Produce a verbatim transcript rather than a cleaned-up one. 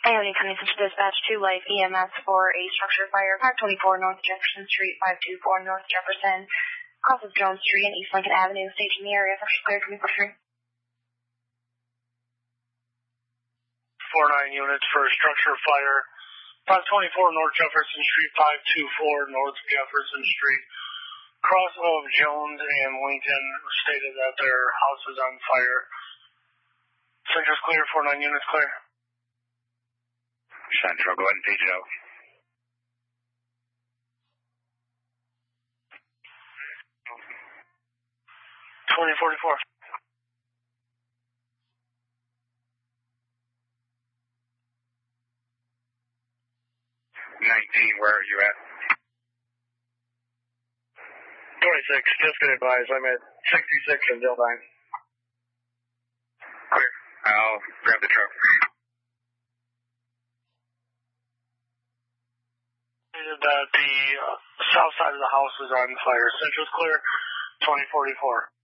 Ione County Central Dispatch to Life E M S for a structure fire, five twenty-four North Jefferson Street, five two four North Jefferson, off of Jones Street and East Lincoln Avenue, stage in the area, structure clear, twenty-four three. four nine units for a structure fire, five twenty-four North Jefferson Street, five two four North Jefferson Street. Cross of Jones and Lincoln stated that their house is on fire. Central's clear, four nine units clear. Central, go ahead and page it out. twenty forty-four. nineteen, where are you at? twenty-six, just get advised. I'm at sixty-six in Dildine. Clear. I'll grab the truck. That the uh, south side of the house is on fire. Central's clear, twenty forty-four.